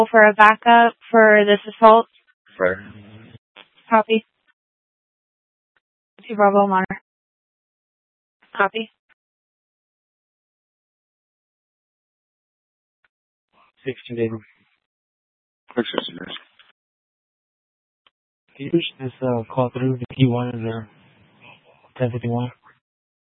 for a backup for this assault. Fair. Copy. 2 Bravo Monitor. Copy. 16 David. 660. Can you push this call through the P1 or 1051?